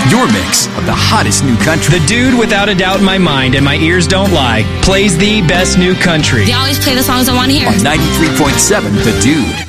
Your mix of the hottest new country. The dude, without a doubt in my mind, and my ears don't lie, plays the best new country. They always play the songs I want to hear. On 93.7 The Dude.